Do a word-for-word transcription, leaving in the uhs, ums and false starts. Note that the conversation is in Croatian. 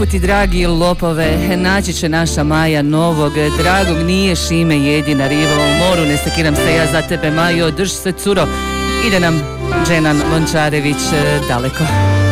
Ti dragi lopove, naći će naša Maja novog dragog, nije Šime jedina riva u moru, ne sekiram se ja za tebe Majo, drž se curo, ide nam Dženan Lončarević daleko.